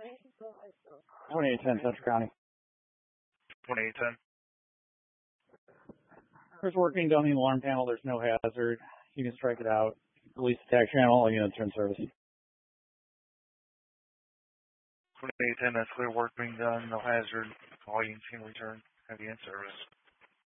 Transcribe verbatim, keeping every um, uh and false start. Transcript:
twenty-eight ten Central County. twenty-eight ten. There's work being done in the alarm panel. There's no hazard. You can strike it out. Release the tag channel. All units are in service. twenty-eight ten, that's clear. Work being done. No hazard. All units can return. Heavy in service.